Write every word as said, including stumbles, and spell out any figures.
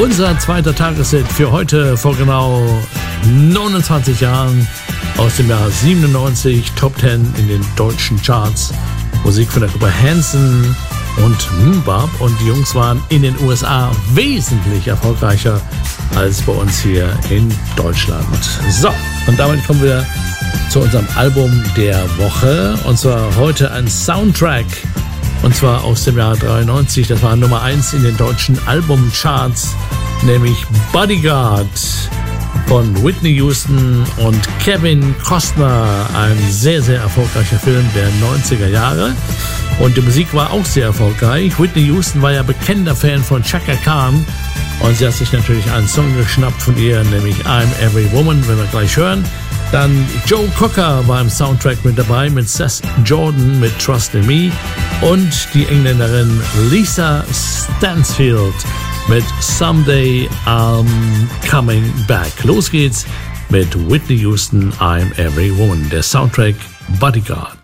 Unser zweiter Tageshit für heute vor genau neunundzwanzig Jahren aus dem Jahr siebenundneunzig, Top zehn in den deutschen Charts. Musik von der Gruppe Hanson und Moonbap, und die Jungs waren in den U S A wesentlich erfolgreicher als bei uns hier in Deutschland. So, und damit kommen wir zu unserem Album der Woche, und zwar heute ein Soundtrack, und zwar aus dem Jahr dreiundneunzig. Das war Nummer eins in den deutschen Albumcharts, nämlich Bodyguard von Whitney Houston und Kevin Costner. Ein sehr, sehr erfolgreicher Film der neunziger Jahre. Und die Musik war auch sehr erfolgreich. Whitney Houston war ja bekennender Fan von Chaka Khan. Und sie hat sich natürlich einen Song geschnappt von ihr, nämlich I'm Every Woman, wenn wir gleich hören. Dann Joe Cocker war im Soundtrack mit dabei, mit Seth Jordan mit Trust in Me. Und die Engländerin Lisa Stansfield mit Someday I'm Coming Back. Los geht's mit Whitney Houston, I'm Every Woman, der Soundtrack Bodyguard.